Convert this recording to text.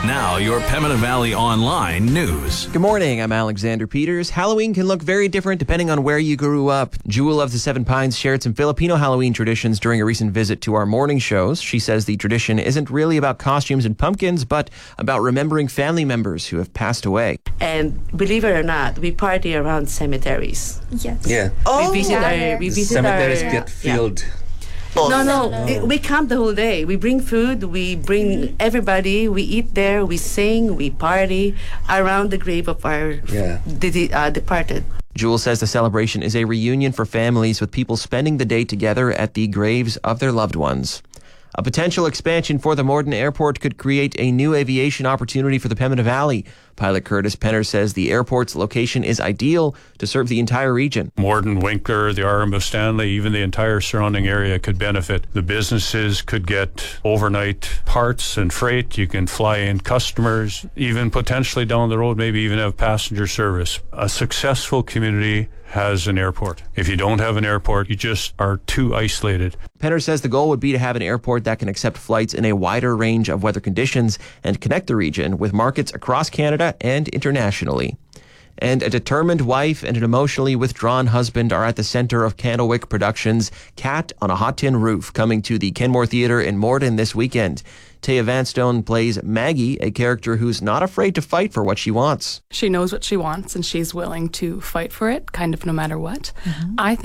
Now, your Pembina Valley Online news. Good morning, I'm Alexander Peters. Halloween can look very different depending on where you grew up. Jewel of the Seven Pines shared some Filipino Halloween traditions during a recent visit to our morning shows. She says the tradition isn't really about costumes and pumpkins, but about remembering family members who have passed away. And believe it or not, we party around cemeteries. Yes. Yeah. We visit Cemeteries our, get filled. No. We camp the whole day. We bring food. We bring everybody. We eat there. We sing. We party around the grave of our departed. Jewel says the celebration is a reunion for families, with people spending the day together at the graves of their loved ones. A potential expansion for the Morden Airport could create a new aviation opportunity for the Pembina Valley. Pilot Curtis Penner says the airport's location is ideal to serve the entire region. Morden, Winkler, the RM of Stanley, even the entire surrounding area could benefit. The businesses could get overnight parts and freight. You can fly in customers, even potentially down the road, maybe even have passenger service. A successful community has an airport. If you don't have an airport, you just are too isolated. Penner says the goal would be to have an airport that can accept flights in a wider range of weather conditions and connect the region with markets across Canada and internationally. And a determined wife and an emotionally withdrawn husband are at the center of Candlewick Productions' Cat on a Hot Tin Roof, coming to the Kenmore Theatre in Morden this weekend. Taya Vanstone plays Maggie, a character who's not afraid to fight for what she wants. She knows what she wants and she's willing to fight for it, kind of no matter what. I think